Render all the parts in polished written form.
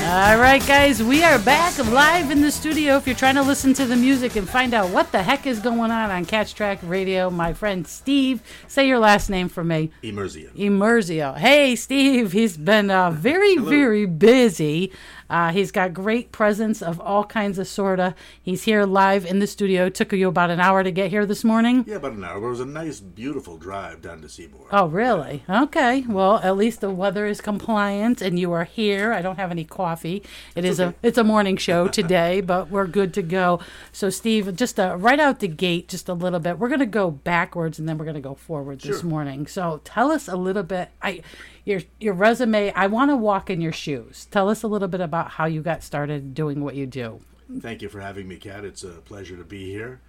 All right, guys, we are back live in the studio. If you're trying to listen to the music and find out what the heck is going on Catch Track Radio, my friend Steve, say your last name for me. Emerzio. Hey, Steve, he's been very busy. He's got great presence of all kinds of sorta. He's here live in the studio. It took you about an hour to get here this morning? Yeah, about an hour. It was a nice, beautiful drive down to Seymour. Oh, really? Yeah. Okay. Well, at least the weather is compliant, and you are here. I don't have any coffee. It's a morning show today, but we're good to go. So, Steve, just right out the gate, just a little bit. We're going to go backwards, and then we're going to go forward this morning. So, tell us a little bit. Your resume, I want to walk in your shoes. Tell us a little bit about how you got started doing what you do. Thank you for having me, Kat. It's a pleasure to be here.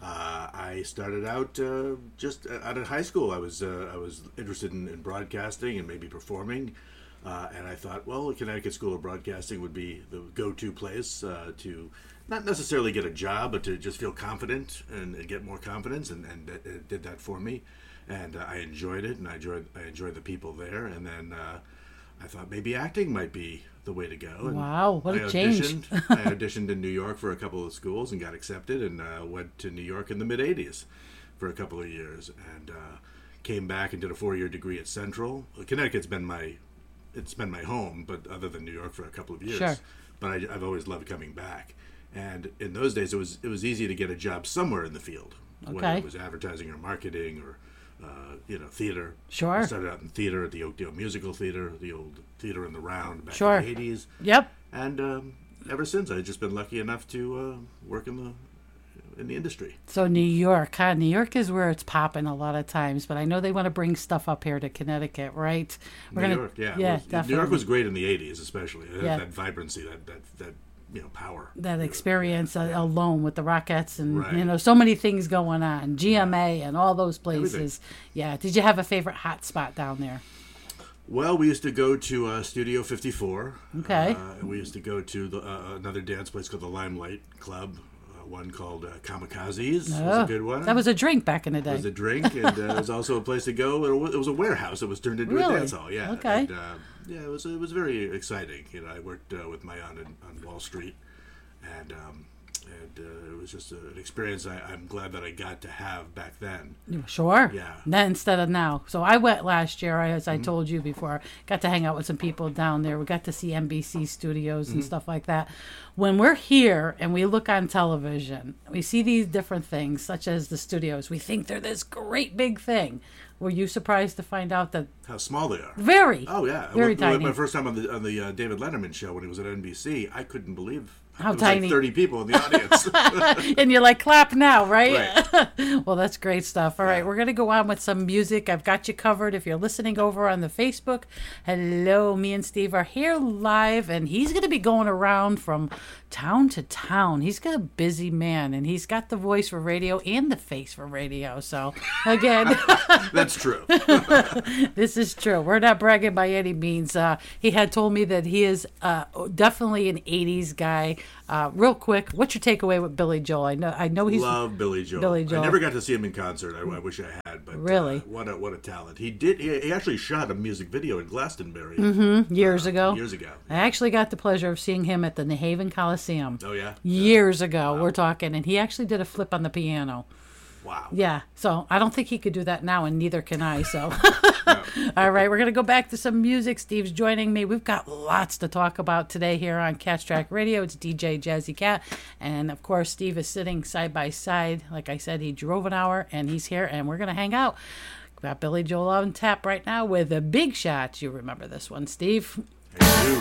I started out just out of high school. I was interested in broadcasting and maybe performing, and I thought, well, the Connecticut School of Broadcasting would be the go-to place to not necessarily get a job, but to just feel confident and get more confidence, and it did that for me. And I enjoyed it, and I enjoyed the people there. And then I thought maybe acting might be the way to go. And wow, what a change! I auditioned in New York for a couple of schools and got accepted, and went to New York in the mid '80s for a couple of years, and came back and did a 4-year degree at Central. Connecticut's been my home, but other than New York for a couple of years. Sure. But I've always loved coming back. And in those days, it was easy to get a job somewhere in the field, whether it was advertising or marketing or theater. Sure. I started out in theater at the Oakdale Musical Theater, the old theater in the Round back in the 80s. Yep. And ever since, I've just been lucky enough to work in the industry. So New York, huh? New York is where it's popping a lot of times, but I know they want to bring stuff up here to Connecticut, right? New York, yeah. Yeah, definitely. New York was great in the 80s, especially. That vibrancy, that power. That experience alone with the Rockettes and, so many things going on. GMA and all those places. Everything. Yeah. Did you have a favorite hot spot down there? Well, we used to go to Studio 54. Okay. We used to go to another dance place called the Limelight Club. One called Kamikazes. It was a good one. That was a drink back in the day. It was a drink, and it was also a place to go. It was a warehouse. It was turned into a dance hall. Yeah. Okay. And, it was very exciting. I worked with my aunt on Wall Street, and it was just an experience I'm glad that I got to have back then. Sure. Yeah. Then instead of now. So I went last year, as I told you before. Got to hang out with some people down there. We got to see NBC studios and stuff like that. When we're here and we look on television, we see these different things, such as the studios. We think they're this great big thing. Were you surprised to find out that how small they are? Very. Oh yeah. Very tiny. My first time on the David Letterman show when he was at NBC, I couldn't believe how tiny. Like 30 people in the audience. And you're like, clap now, right? Right. Well, that's great stuff. All right, we're going to go on with some music. I've got you covered. If you're listening over on the Facebook, hello, me and Steve are here live, and he's going to be going around from town to town. He's got a busy man, and he's got the voice for radio and the face for radio. So, again. That's true. This is true. We're not bragging by any means. He had told me that he is definitely an 80s guy. Real quick, what's your takeaway with Billy Joel? I know he's love Billy Joel. Billy Joel. I never got to see him in concert. I wish I had, but really, what a talent. He actually shot a music video in Glastonbury years ago. I actually got the pleasure of seeing him at the New Haven Coliseum. Oh yeah, years ago. Wow. We're talking, and he actually did a flip on the piano. Wow. Yeah. So I don't think he could do that now, and neither can I. So, all right, we're going to go back to some music. Steve's joining me. We've got lots to talk about today here on Catch Track Radio. It's DJ Jazzy Cat. And, of course, Steve is sitting side by side. Like I said, he drove an hour, and he's here, and we're going to hang out. Got Billy Joel on tap right now with a Big Shot. You remember this one, Steve? I do.